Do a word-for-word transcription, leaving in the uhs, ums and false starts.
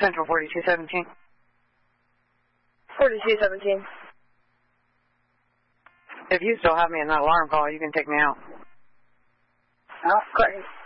Central forty-two seventeen. forty-two seventeen. If you still have me in that alarm call, you can take me out. Oh, great.